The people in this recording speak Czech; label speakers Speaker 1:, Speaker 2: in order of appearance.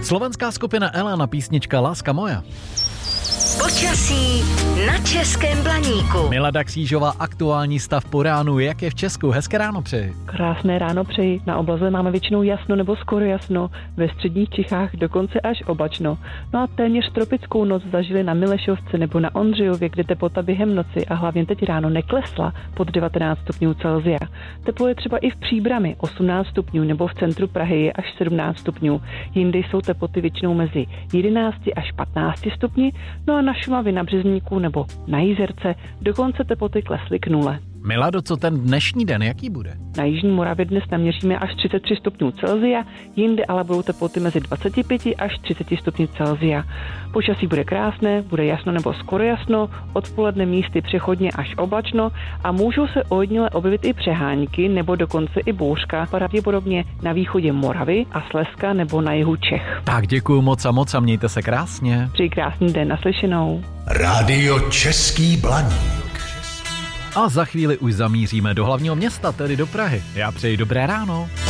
Speaker 1: Slovenská skupina Elana, písnička Láska moja.
Speaker 2: Počasí na Českém Blaníku.
Speaker 1: Milada Křížová, aktuální stav po ránu, jak je v Česku? Hezké ráno přeji.
Speaker 3: Krásné ráno přeji. Na obloze máme většinou jasno nebo skoro jasno, ve středních Čechách dokonce až oblačno. No a téměř tropickou noc zažili na Milešovce nebo na Ondřejově, kde teplota během noci a hlavně teď ráno neklesla pod 19 stupňů Celsia. Teplo je třeba i v Příbrami 18 stupňů nebo v centru Prahy je až 17 stupňů. Jinde jsou teploty většinou mezi 11 až 15 stupni, no a na Šumavě, na Březníku nebo na Jizerce dokonce teploty klesly k 0.
Speaker 1: Milado, co ten dnešní den, jaký bude?
Speaker 3: Na jižní Moravě dnes naměříme až 33 stupňů Celsia, jinde ale budou teploty mezi 25 až 30 stupňů Celsia. Počasí bude krásné, bude jasno nebo skoro jasno, odpoledne místy přechodně až oblačno a můžou se ojediněle objevit i přehánky nebo dokonce i bouřka, pravděpodobně na východě Moravy a Slezska nebo na jihu Čech.
Speaker 1: Tak děkuju moc a mějte se krásně.
Speaker 3: Přeji krásný den, naslyšenou.
Speaker 4: Rádio Český Blaník.
Speaker 1: A za chvíli už zamíříme do hlavního města, tedy do Prahy. Já přeji dobré ráno.